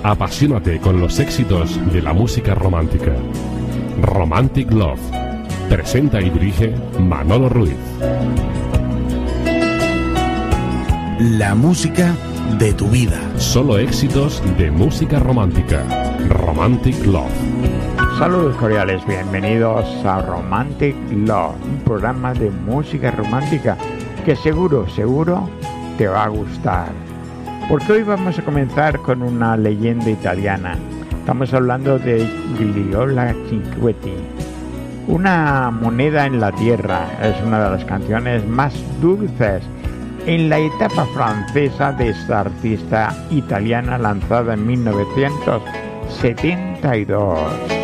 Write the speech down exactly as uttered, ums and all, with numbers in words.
Apasionate con los éxitos de la música romántica. Romantic Love. Presenta y dirige Manolo Ruiz. La música de tu vida. Solo éxitos de música romántica. Romantic Love. Saludos cordiales, bienvenidos a Romantic Love, un programa de música romántica que seguro, seguro te va a gustar. Porque hoy vamos a comenzar con una leyenda italiana. Estamos hablando de Gigliola Cinquetti. Una moneda en la tierra es una de las canciones más dulces en la etapa francesa de esta artista italiana, lanzada en mil novecientos setenta y dos.